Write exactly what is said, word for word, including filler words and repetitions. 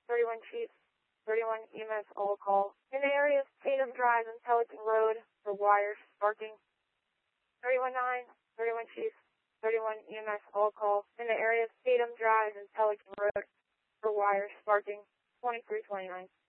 thirty-one Chief, thirty-one E M S all call. In the area of Tatum Drive and Pelican Road for wires sparking. thirty-one nine, thirty-one Chief, thirty-one E M S all call. In the area of Tatum Drive and Pelican Road for wires sparking. twenty-three twenty-nine.